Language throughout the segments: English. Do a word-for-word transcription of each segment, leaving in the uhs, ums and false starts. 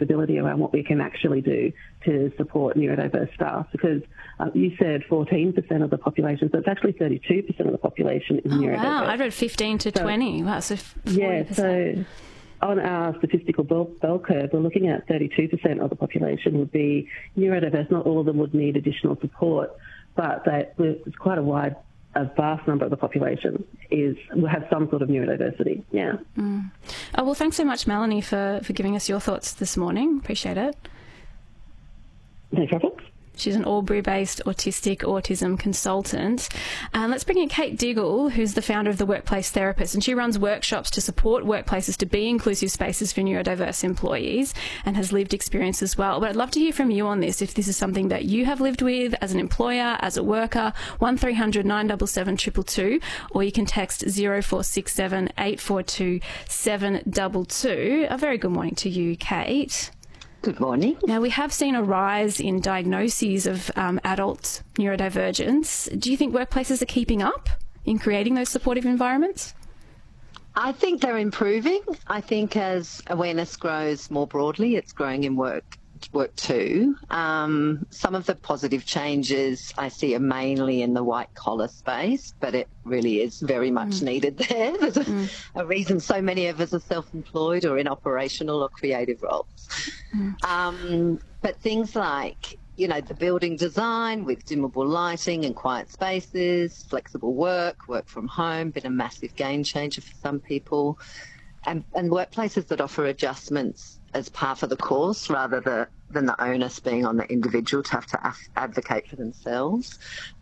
flexibility around what we can actually do to support neurodiverse staff, because uh, you said fourteen percent of the population, so it's actually thirty-two percent of the population is oh, neurodiverse. Wow, I read fifteen to so, twenty. Wow, so forty percent. Yeah, so on our statistical bell, bell curve, we're looking at thirty-two percent of the population would be neurodiverse. Not all of them would need additional support, but that it's quite a wide, a vast number of the population is will have some sort of neurodiversity. Yeah. Mm. Oh, well, thanks so much, Melanie, for, for giving us your thoughts this morning. Appreciate it. No trouble. She's an Albury-based autistic autism consultant. And let's bring in Kate Diggle, who's the founder of The Workplace Therapist, and she runs workshops to support workplaces to be inclusive spaces for neurodiverse employees and has lived experience as well. But I'd love to hear from you on this, if this is something that you have lived with as an employer, as a worker. one three hundred nine seven seven two two two, or you can text zero four six seven eight four two seven two two. A very good morning to you, Kate. Good morning. Now, we have seen a rise in diagnoses of um, adult neurodivergence. Do you think workplaces are keeping up in creating those supportive environments? I think they're improving. I think as awareness grows more broadly, it's growing in work work too. Um, some of the positive changes I see are mainly in the white collar space, but it really is very much mm. needed there. There's a, mm. a reason so many of us are self-employed or in operational or creative roles. Mm. Um, but things like, you know, the building design with dimmable lighting and quiet spaces, flexible work, work from home, been a massive game changer for some people. And, and workplaces that offer adjustments as part of the course rather the, than the onus being on the individual to have to advocate for themselves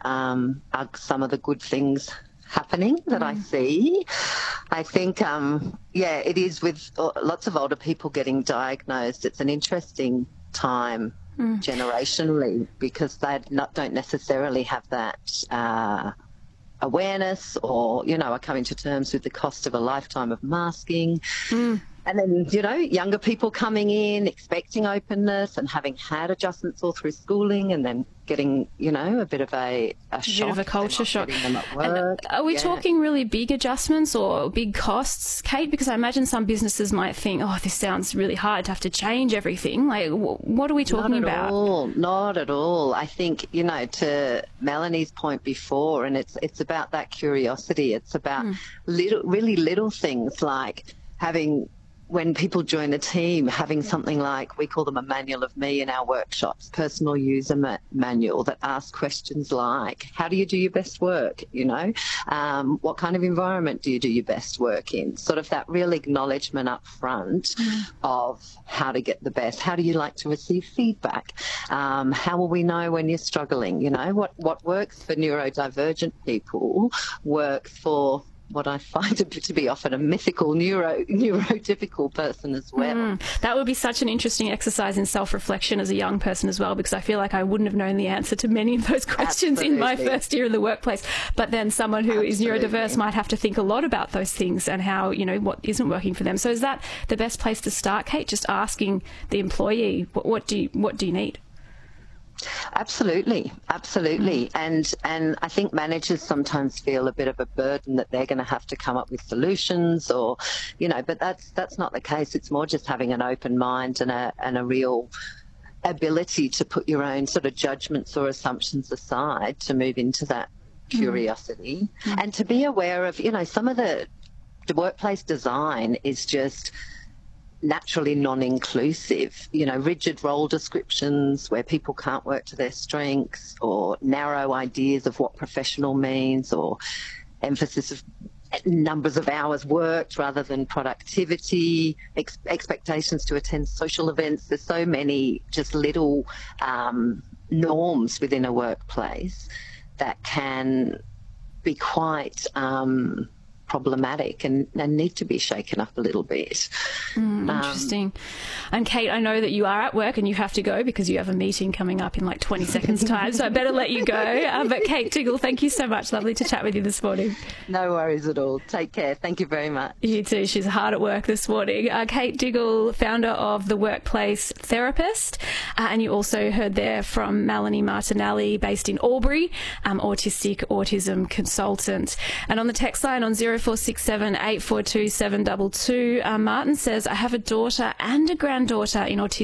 um, are some of the good things happening that mm. I see. I think, um, yeah, it is with lots of older people getting diagnosed. It's an interesting time mm. generationally because they not, don't necessarily have that uh, awareness or, you know, are coming to terms with the cost of a lifetime of masking. Mm. And then, you know, younger people coming in, expecting openness and having had adjustments all through schooling and then getting, you know, a bit of a, a, a shock. bit of a culture shock. Them at work. Are we yeah. talking really big adjustments or big costs, Kate? Because I imagine some businesses might think, oh, this sounds really hard to have to change everything. Like, what are we talking Not at about? All. Not at all. I think, you know, to Melanie's point before, and it's it's about that curiosity. It's about mm. little, really little things like having, when people join a team, having something like, we call them a manual of me in our workshops, personal user ma- manual that asks questions like, how do you do your best work? You know, um, what kind of environment do you do your best work in? Sort of that real acknowledgement up front mm. of how to get the best. How do you like to receive feedback? Um, how will we know when you're struggling? You know, what, what works for neurodivergent people works for what I find to be often a mythical neuro neurotypical person as well. Mm, that would be such an interesting exercise in self-reflection as a young person as well, because I feel like I wouldn't have known the answer to many of those questions Absolutely. in my first year in the workplace. But then someone who Absolutely. is neurodiverse might have to think a lot about those things and how, you know, what isn't working for them. So is that the best place to start, Kate? Just asking the employee, what, what do you, what do you need? Absolutely, absolutely. Mm. And and I think managers sometimes feel a bit of a burden that they're going to have to come up with solutions or, you know, but that's that's not the case. It's more just having an open mind and a and a real ability to put your own sort of judgments or assumptions aside to move into that curiosity mm. and to be aware of, you know, some of the, the workplace design is just naturally non-inclusive, you know, rigid role descriptions where people can't work to their strengths or narrow ideas of what professional means or emphasis of numbers of hours worked rather than productivity, ex- expectations to attend social events. There's so many just little um, norms within a workplace that can be quite um, problematic and, and need to be shaken up a little bit. Mm, interesting. Um, and Kate, I know that you are at work and you have to go because you have a meeting coming up in like twenty seconds time, so I better let you go. Uh, but Kate Diggle, thank you so much. Lovely to chat with you this morning. No worries at all. Take care. Thank you very much. You too. She's hard at work this morning. Uh, Kate Diggle, founder of The Workplace Therapist. Uh, and you also heard there from Melanie Martinelli, based in Albury, um, autistic autism consultant. And on the text line on zero four six seven eight four two seven two two, uh, Martin says, I have a daughter and a granddaughter in autistic